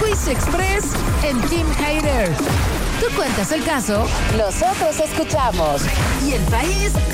Quiz Express en Team Hater. Tú cuentas el caso, nosotros escuchamos. Y el país